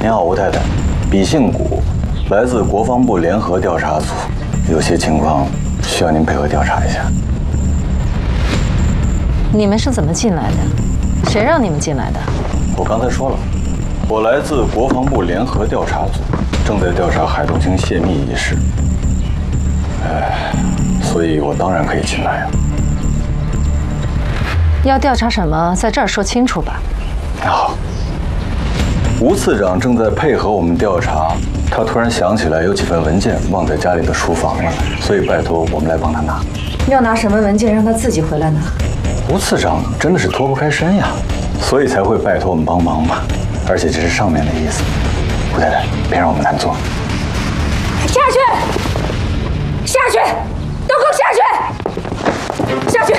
您好，吴太太，笔姓谷，来自国防部联合调查组，有些情况需要您配合调查一下。 你们是怎么进来的？谁让你们进来的？ 我刚才说了，我来自国防部联合调查组，正在调查海东青泄密一事。所以我当然可以进来呀。 要调查什么，在这儿说清楚吧。 好。吴次长正在配合我们调查，他突然想起来有几份文件忘在家里的书房了，所以拜托我们来帮他拿。 要拿什么文件，让他自己回来拿。 吴次长真的是脱不开身呀，所以才会拜托我们帮忙嘛。而且这是上面的意思。吴太太，别让我们难做。 下去，下去，都给我下去，下去。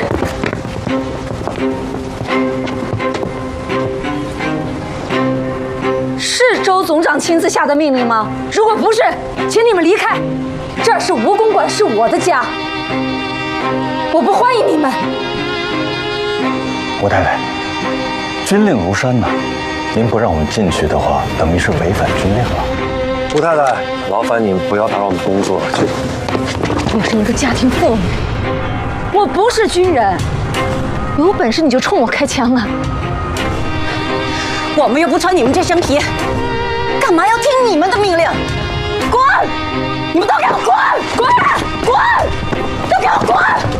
是周总长亲自下的命令吗？如果不是，请你们离开。这是吴公馆，是我的家，我不欢迎你们。 吴太太，军令如山呐，您不让我们进去的话，等于是违反军令了。 吴太太，劳烦您不要打扰我们工作。 我是一个家庭妇女，我不是军人。有本事你就冲我开枪啊！ 我们又不穿你们这身皮，干嘛要听你们的命令？滚！你们都给我滚！滚！滚！都给我滚！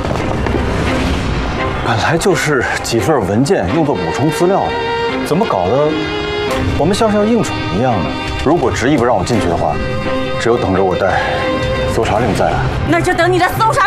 本来就是几份文件用作补充资料的，怎么搞得我们像是要应宠一样呢？如果执意不让我进去的话，只有等着我带搜查令再来。 那就等你的搜查